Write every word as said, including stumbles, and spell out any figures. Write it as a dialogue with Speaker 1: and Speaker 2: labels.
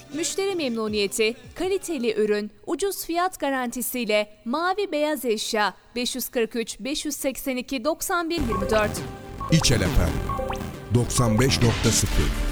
Speaker 1: Müşteri memnuniyeti, kaliteli ürün, ucuz fiyat garantisiyle Mavi Beyaz Eşya beş yüz kırk üç beş yüz seksen iki doksan bir yirmi dört.
Speaker 2: İçel Efem doksan beş nokta sıfır